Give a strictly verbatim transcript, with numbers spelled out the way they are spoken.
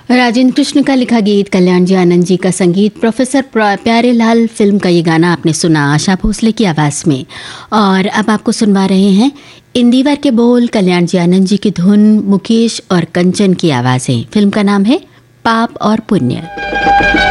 राजेंद्र कृष्ण का लिखा गीत, कल्याण जी आनंद जी का संगीत, प्रोफेसर प्यारेलाल फिल्म का ये गाना आपने सुना आशा भोसले की आवाज़ में। और अब आपको सुनवा रहे हैं इंदिवर के बोल, कल्याण जी आनंद जी की धुन, मुकेश और कंचन की आवाज़ें। फिल्म का नाम है पाप और पुण्य।